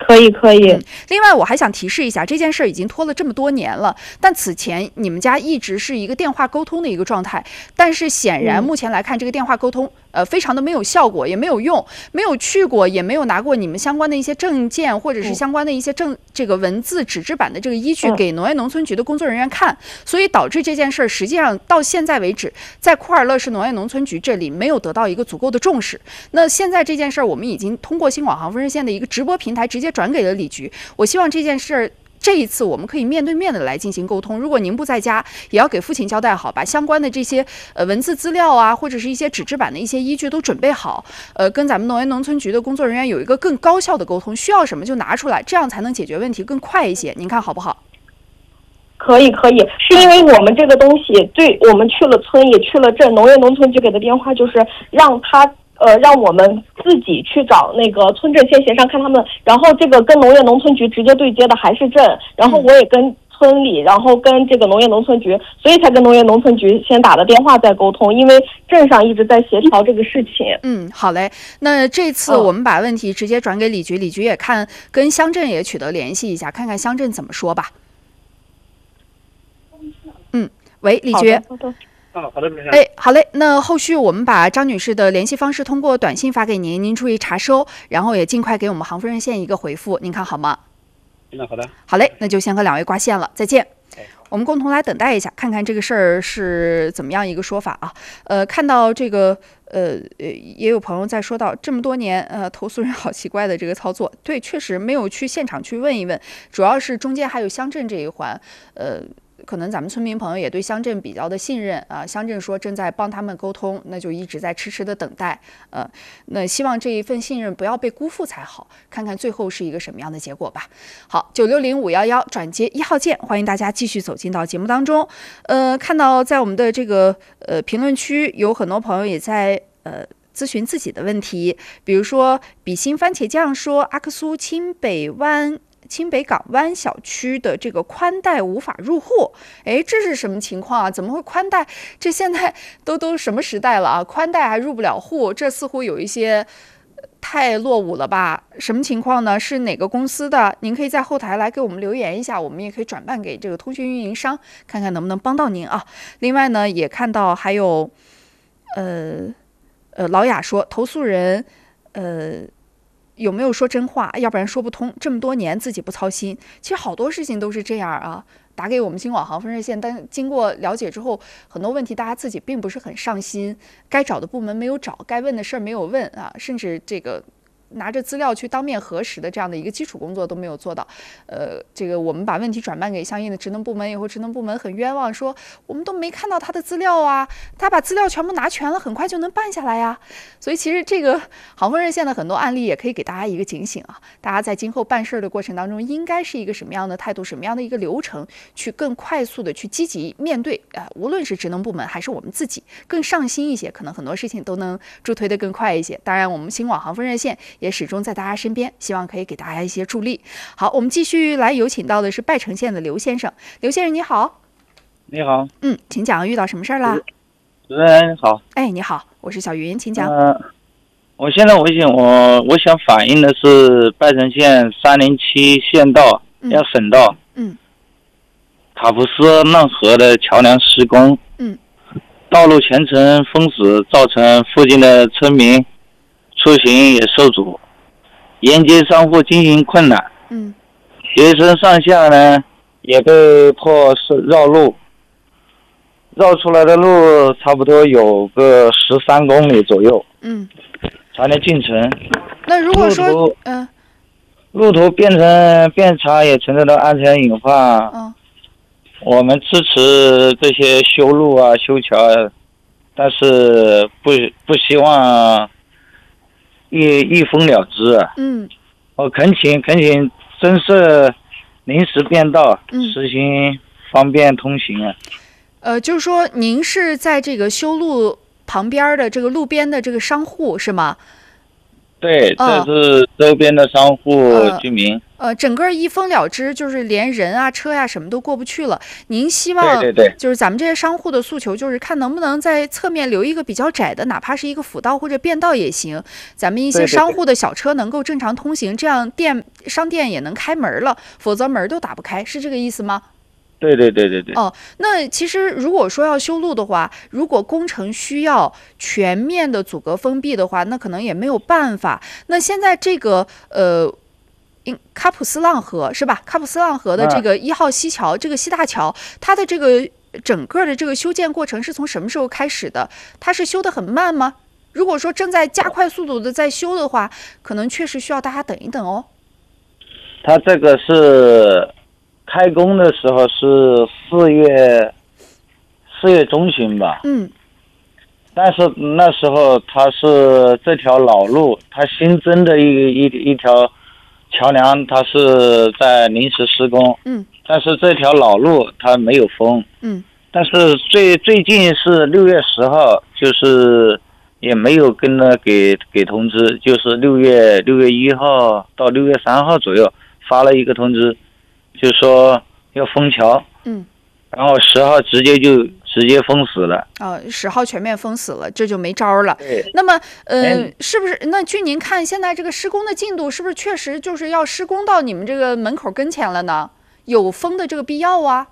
可以可以。 另外我还想提示一下，这件事已经拖了这么多年了，但此前你们家一直是一个电话沟通的一个状态，但是显然目前来看，这个电话沟通非常的没有效果，也没有用，没有去过，也没有拿过你们相关的一些证件或者是相关的一些这个文字纸质版的这个依据给农业农村局的工作人员看，所以导致这件事实际上到现在为止，在库尔勒市农业农村局这里没有得到一个足够的重视。那现在这件事我们已经通过新广杭丰热线的一个直播平台直接转给了李局，我希望这件事这一次我们可以面对面的来进行沟通。如果您不在家，也要给父亲交代好，把相关的这些文字资料啊，或者是一些纸质版的一些依据都准备好。跟咱们农业农村局的工作人员有一个更高效的沟通，需要什么就拿出来，这样才能解决问题更快一些。您看好不好？ 可以可以，是因为我们这个东西，对我们去了村也去了镇，农业农村局给的电话就是让我们自己去找那个村镇先协商看他们，然后这个跟农业农村局直接对接的还是镇，然后我也跟村里，然后跟这个农业农村局，所以才跟农业农村局先打的电话再沟通，因为镇上一直在协调这个事情。 好嘞，那这次我们把问题直接转给李局，李局也看跟乡镇也取得联系一下，看看乡镇怎么说吧。喂，李局。 好的， 好嘞。那后续我们把张女士的联系方式通过短信发给您，您注意查收，然后也尽快给我们杭丰热线一个回复，您看好吗？ 好的。 好嘞，那就先和两位挂线了，再见。我们共同来等待一下，看看这个事儿是怎么样一个说法啊？看到这个也有朋友在说到这么多年投诉人好奇怪的这个操作，对，确实没有去现场去问一问，主要是中间还有乡镇这一环，可能咱们村民朋友也对乡镇比较的信任啊，乡镇说正在帮他们沟通，那就一直在痴痴的等待，那希望这一份信任不要被辜负才好，看看最后是一个什么样的结果吧。好，960511转接1号键，欢迎大家继续走进到节目当中。看到在我们的这个评论区有很多朋友也在咨询自己的问题，比如说比心番茄酱说阿克苏清北港湾小区的这个宽带无法入户，这是什么情况啊？怎么会宽带？这现在都什么时代了啊？宽带还入不了户，这似乎有一些太落伍了吧？什么情况呢？是哪个公司的？您可以在后台来给我们留言一下，我们也可以转办给这个通讯运营商，看看能不能帮到您啊。另外呢，也看到还有老雅说投诉人有没有说真话，要不然说不通，这么多年自己不操心。其实好多事情都是这样啊，打给我们新广杭丰热线，但经过了解之后，很多问题大家自己并不是很上心，该找的部门没有找，该问的事儿没有问啊，甚至这个拿着资料去当面核实的这样的一个基础工作都没有做到。这个我们把问题转办给相应的职能部门以后，职能部门很冤枉，说我们都没看到他的资料啊，他把资料全部拿全了，很快就能办下来呀。所以其实这个杭丰热线的很多案例也可以给大家一个警醒啊，大家在今后办事的过程当中，应该是一个什么样的态度，什么样的一个流程，去更快速的去积极面对无论是职能部门还是我们自己，更上心一些，可能很多事情都能助推得更快一些。当然，我们新广杭丰热线也始终在大家身边，希望可以给大家一些助力。好，我们继续来有请到的是拜城县的刘先生。刘先生你好。 你好。 请讲，遇到什么事儿啦？ 主持人好。 你好，我是小云，请讲。 我现在我想反映的是拜城县307县道省道塔普斯浪河的桥梁施工，道路全程封死，造成附近的村民出行也受阻，沿街商户经营困难，学生上下呢也被迫绕路，绕出来的路差不多有个13公里左右，才能进城。 那如果说路途变长也存在着安全隐患，我们支持这些修路啊修桥啊，但是不希望一封了之。我恳请增设临时便道，实行方便通行啊。 就是说您是在这个修路旁边的这个路边的这个商户是吗？ 对，这是周边的商户居民。 整个一封了之，就是连人啊、车呀、什么都过不去了。您希望， 对， 就是咱们这些商户的诉求，就是看能不能在侧面留一个比较窄的，哪怕是一个辅道或者便道也行，咱们一些商户的小车能够正常通行，这样商店也能开门了，否则门都打不开，是这个意思吗？ 对。 那其实如果说要修路的话，如果工程需要全面的阻隔封闭的话，那可能也没有办法。那现在这个喀普斯浪河是吧？喀普斯浪河的这个1号西桥，这个西大桥，它的这个整个的这个修建过程是从什么时候开始的？它是修得很慢吗？如果说正在加快速度的在修的话，可能确实需要大家等一等哦。 它这个是开工的时候是4月中旬吧。但是那时候它是这条老路，它新增的一条桥梁，它是在临时施工。但是这条老路它没有封。但是最近是6月10号，就是也没有跟他给通知，就是6月1号到6月3号左右发了一个通知，就说要封桥。然后10号直接封死了。 10号全面封死了，这就没招了。 对。 那么是不是？那据您看，现在这个施工的进度是不是确实就是要施工到你们这个门口跟前了呢？有封的这个必要啊？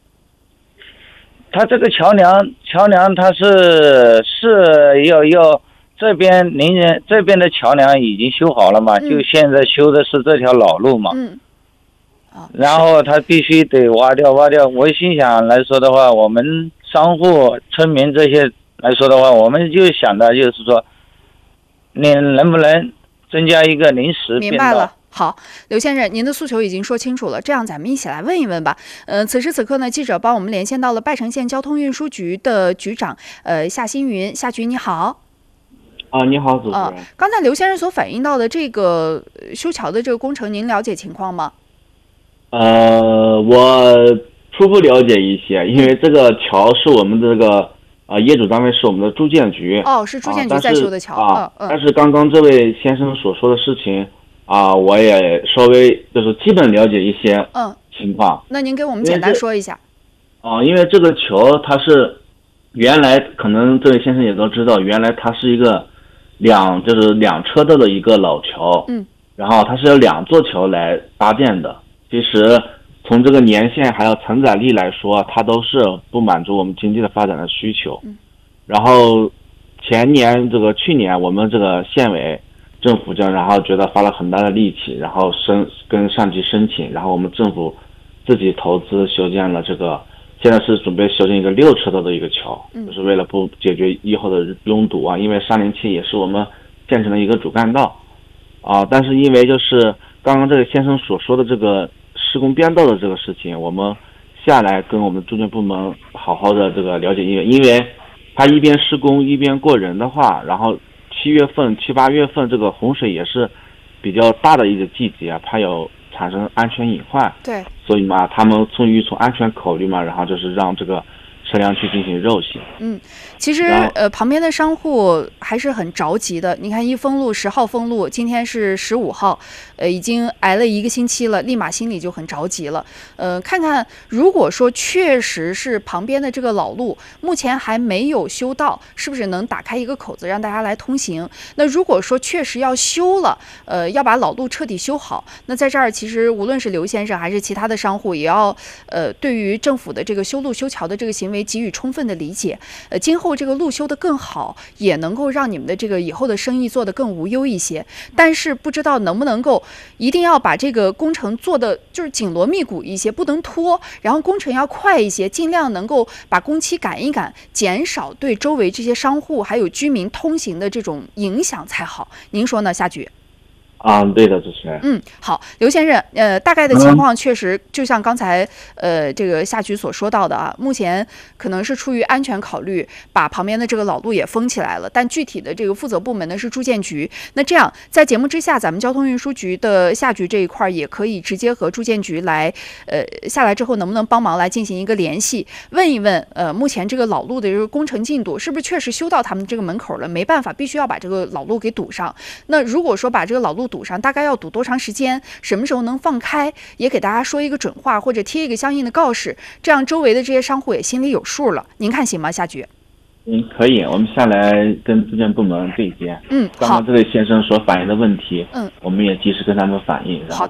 它这个桥梁它是要这边这边的桥梁已经修好了嘛，就现在修的是这条老路嘛。然后他必须得挖掉。我心想来说的话，我们商户、村民这些来说的话，我们就想的就是说，你能不能增加一个临时便道？ 明白了。好，刘先生，您的诉求已经说清楚了，这样咱们一起来问一问吧。此时此刻呢，记者帮我们连线到了拜城县交通运输局的局长夏新云，夏局你好。 你好，主持人。 刚才刘先生所反映到的这个修桥的这个工程，您了解情况吗？ 我初步了解一些，因为这个桥是我们这个业主单位是我们的住建局。 是住建局在修的桥。 但是刚刚这位先生所说的事情我也稍微就是基本了解一些情况。 那您给我们简单说一下。 因为这个桥它是原来可能这位先生也都知道，原来它是一个两车道的一个老桥。然后它是由2座桥来搭建的。其实从这个年限还有承载力来说，它都是不满足我们经济的发展的需求。然后去年我们这个县委政府然后觉得花了很大的力气，然后跟上级申请，然后我们政府自己投资修建了这个，现在是准备修建一个6车道的一个桥，就是为了不解决以后的拥堵因为307也是我们县城的一个主干道但是因为就是刚刚这个先生所说的这个施工变道的这个事情，我们下来跟我们住建部门好好的这个了解，因为他一边施工一边过人的话，然后7月份、7、8月份这个洪水也是比较大的一个季节怕有产生安全隐患。 对。 所以嘛，他们出于从安全考虑嘛，然后就是让这个车辆去进行绕行。 其实旁边的商户还是很着急的。你看10号封路，今天是15号，已经挨了1个星期了，立马心里就很着急了。看看如果说确实是旁边的这个老路目前还没有修到，是不是能打开一个口子让大家来通行？那如果说确实要修了，要把老路彻底修好，那在这儿其实无论是刘先生还是其他的商户，也要对于政府的这个修路修桥的这个行为给予充分的理解。今后这个路修得更好，也能够让你们的这个以后的生意做得更无忧一些。但是不知道能不能够一定要把这个工程做的就是紧锣密鼓一些，不能拖，然后工程要快一些，尽量能够把工期赶一赶，减少对周围这些商户还有居民通行的这种影响才好。您说呢，夏局？ 对的，主持人。 好，刘先生，大概的情况确实就像刚才这个夏局所说到的啊，目前可能是出于安全考虑，把旁边的这个老路也封起来了，但具体的这个负责部门呢是住建局。那这样，在节目之下，咱们交通运输局的夏局这一块也可以直接和住建局来，下来之后能不能帮忙来进行一个联系，问一问，目前这个老路的这个工程进度是不是确实修到他们这个门口了？没办法，必须要把这个老路给堵上。那如果说把这个老路堵上，大概要堵多长时间？什么时候能放开？也给大家说一个准话，或者贴一个相应的告示，这样周围的这些商户也心里有数了。您看行吗，夏局？ 可以，我们下来跟住建部门对接。 好。 刚刚这位先生所反映的问题，我们也及时跟他们反映，然后